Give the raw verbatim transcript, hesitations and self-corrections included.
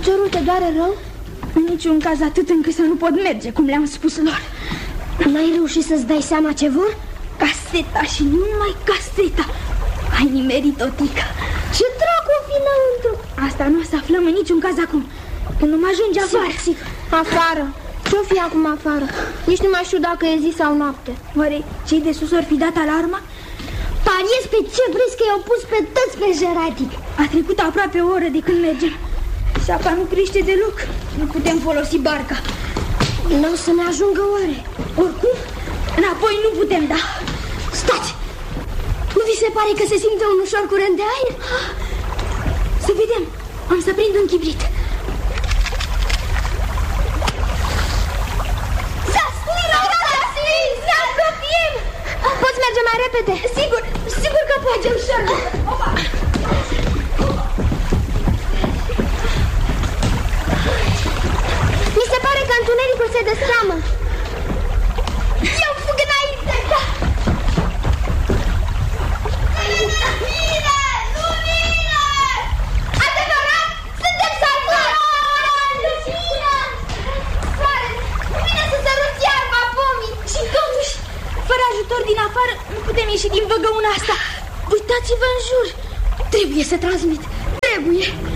Piciorul te doare rău? În niciun caz atât încât să nu pot merge, cum le-am spus lor. N-ai reușit să-ți dai seama ce vor? Caseta și nu numai caseta. Ai nimerit, Otica. Ce dracu o fi înăuntru? Asta nu o să aflăm în niciun caz acum. Când nu mă ajunge afară. Sigur, afară. Ce-o fi acum afară? Nici nu mai știu dacă e zi sau noapte. Oare cei de sus ori fi dat alarma? Pariez pe ce vrei că i-au pus pe toți pe jeratic. A trecut aproape o oră de când mergem. Și apa nu crește deloc. Nu putem folosi barca. Nu o să ne ajungă oare? Oricum, înapoi nu putem da. Stați! Nu vi se pare că se simte un ușor curent de aer? Să vedem. Am să prind un chibrit. Poți merge mai repede? Sigur, sigur că poate ușor. Opa! Mi se pare că întunericul se destramă. Eu fug înainte! Da. Lumină! Lumină! Adevărat? Suntem salvați! Lumină! Soare! Vine să sărut iarba pomii! Și totuși, fără ajutor din afară, nu putem ieși din văgăuna asta. Uitați-vă în jur. Trebuie să transmit. Trebuie.